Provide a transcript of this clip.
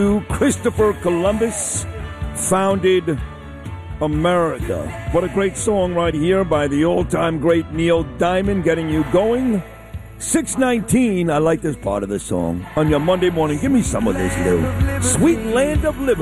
Christopher Columbus founded America. What a great song right here by the all-time great Neil Diamond, getting you going. 6:19, I like this part of the song. On your Monday morning, give me some of this, Lou. Sweet Land of Liberty.